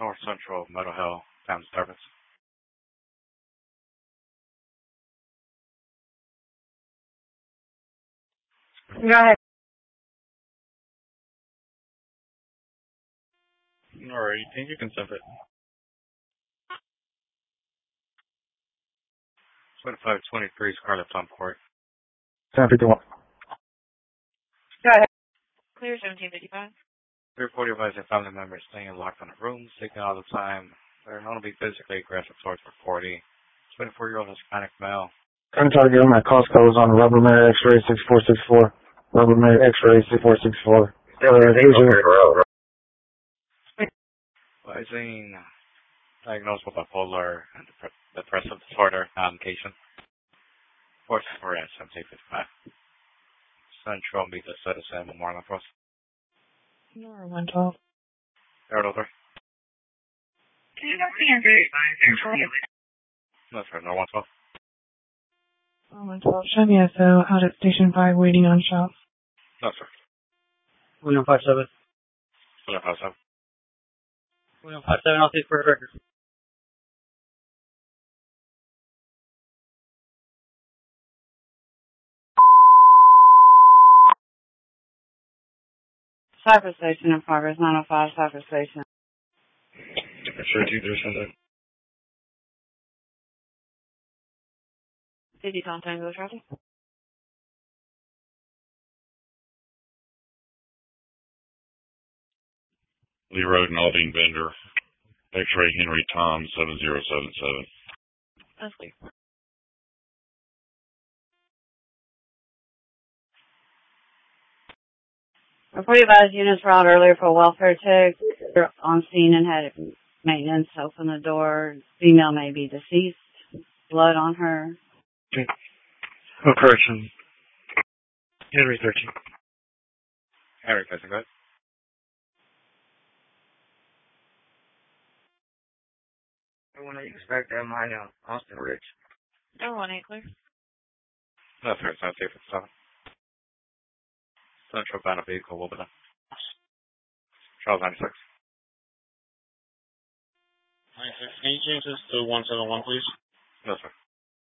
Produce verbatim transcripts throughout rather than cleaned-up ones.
North Central Meadow Hill Family Service. Go ahead. Alright, think you can send it. twenty-five twenty-three Scarlet Plum Court. ten fifty-one. Go ahead. Clear seventeen fifty-five. three forty advised their family members staying locked in a room, sleeping all the time. They're known to be physically aggressive towards forty. twenty-four-year-old Hispanic male. I'm trying to give him my Costco is on Rubbermaid X-ray six four six four. Rubbermaid X-ray six four six four. Advising diagnosed with bipolar and dep- depressive disorder, non-medication. Forces for S M T fifty-five. Central meet the citizen Memorial Cross. Nora one twelve. Air over. Can you not see Andrew? That's right, no one twelve. one twelve. Show me S O out at Station five waiting on shop. That's right. William five seven. William five seven. William five seven, I'll take for a record. Cyber Station in progress, nine oh five Cyber Station. Sure, you do something. Did you contact the traffic? Lee Road and Aldine Bender. X-ray Henry Tom seven zero seven seven. That's clear. Before you advised units were out earlier for a welfare check. They're on scene and had maintenance open the door. Female may be deceased. Blood on her. Oh, correction. Henry thirteen. Henry, can I go ahead? I want to expect that mine out. Austin Ridge. Door one eight clear. That's right, South Safe at seven. Central bound a vehicle, Wilbur. Charles ninety-six. ninety-six, can you change this to one seven one, please? Yes, sir.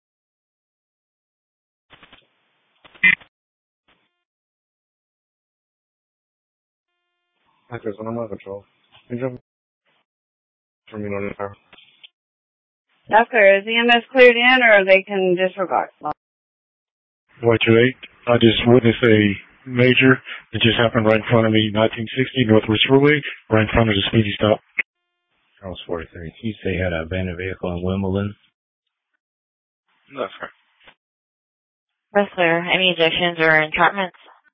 Hi, Chris, I'm on control. Can you jump for me on the car? That's clear. Is the M S cleared in or they can disregard? White two eight. I just witnessed a major that just happened right in front of me, nineteen sixty Northwest Freeway, right in front of the speedy stop. Charles forty-three. You say you had an abandoned vehicle in Wimbledon? That's right. That's clear. Any ejections or entrapments?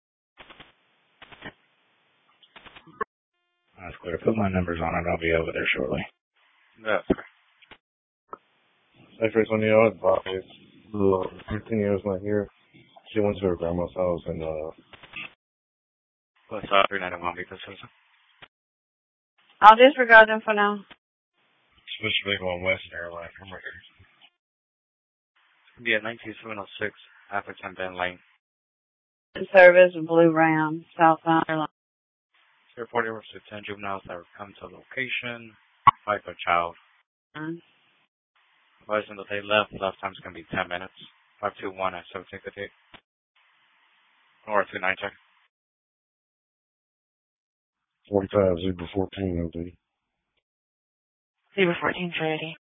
That's clear. Put my numbers on it. I'll be over there shortly. That's right. Hi, Chris, on the other advice, the fifteen years not here. She went to her grandma's house and, uh, What's up, three ninety-one because citizen? I'll disregard them for now. Switch vehicle on Western Airline. I'm right here. Yeah, nineteen seven oh six, Atherton Ben Lane. Service, Blue Ram, Southbound Airline. zero forty over to ten juveniles that have come to the location. Fight for child. Mm. Advising that they left. Last time's going to be ten minutes. five two one at seventeen fifty-eight. Or two nine check. forty-five, zebra fourteen, O D. Zebra fourteen for eighty.